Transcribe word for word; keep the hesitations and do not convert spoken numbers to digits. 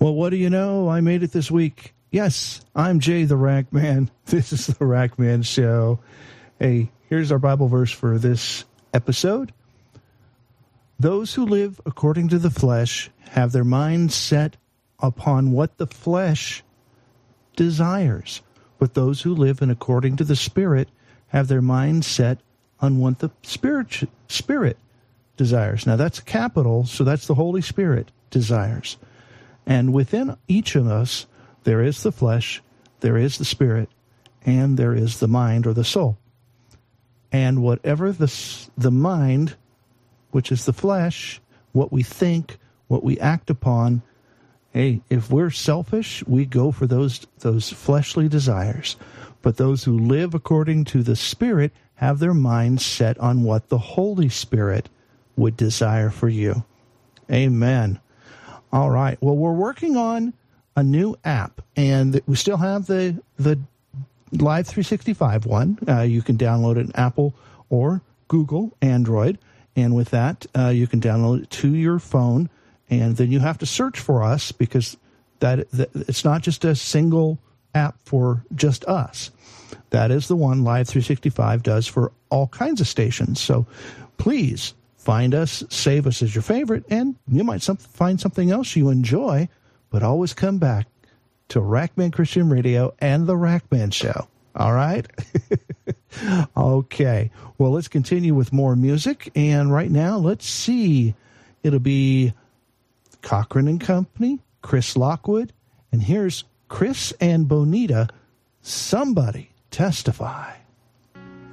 Well, what do you know? I made it this week. Yes, I'm Jay the Rack Man. This is the Rack Man Show. Hey, here's our Bible verse for this episode. Those who live according to the flesh have their mind set upon what the flesh desires. But those who live in according to the Spirit have their mind set on what the Spirit, Spirit desires. Now that's capital, so that's the Holy Spirit desires. And within each of us, there is the flesh, there is the spirit, and there is the mind or the soul. And whatever the, the mind, which is the flesh, what we think, what we act upon, hey, if we're selfish, we go for those those fleshly desires. But those who live according to the Spirit have their minds set on what the Holy Spirit would desire for you. Amen. All right. Well, we're working on a new app, and we still have the the Live three sixty-five one. Uh, you can download it in Apple or Google, Android, and with that, uh, you can download it to your phone, and then you have to search for us because that, that it's not just a single app for just us. That is the one Live three sixty-five does for all kinds of stations. So please find us, save us as your favorite, and you might some, find something else you enjoy, but always come back to Rackman Christian Radio and the Rackman Show. All right? Okay. Well, let's continue with more music. And right now, let's see. It'll be Cochran and Company, Chris Lockwood, and here's Chris and Bonita, Somebody Testify.